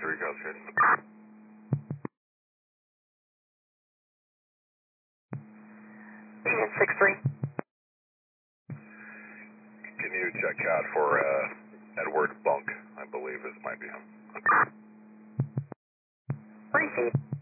6-3, go straight. Union 6-3. Can you check out for